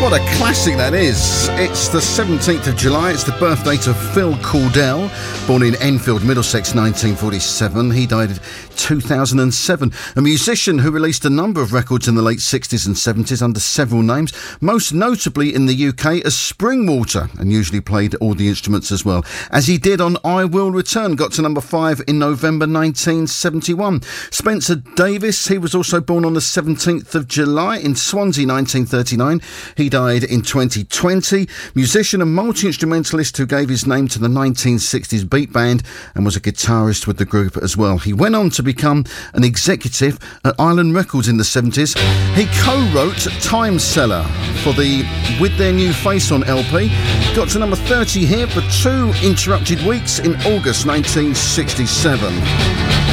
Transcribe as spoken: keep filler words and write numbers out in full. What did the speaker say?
What a classic that is. It's the seventeenth of July. It's the birthday to Phil Cordell, born in Enfield, Middlesex, nineteen forty-seven. He died in two thousand seven. A musician who released a number of records in the late sixties and seventies under several names, most notably in the U K as Springwater, and usually played all the instruments as well, as he did on I Will Return, got to number five in November nineteen seventy-one. Spencer Davis, he was also born on the seventeenth of July in Swansea, nineteen thirty-nine. He died in twenty twenty. Musician and multi-instrumentalist who gave his name to the nineteen sixties beat band and was a guitarist with the group as well. He went on to become an executive at Island Records in the seventies. He co-wrote Time Seller for the With Their New Face on L P. Got to number thirty here for two interrupted weeks in August nineteen sixty-seven.